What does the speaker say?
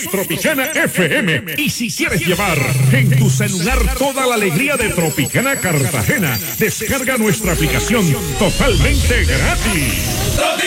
Tropicana FM. Y si quieres llevar en tu celular toda la alegría de Tropicana Cartagena, descarga nuestra aplicación totalmente gratis.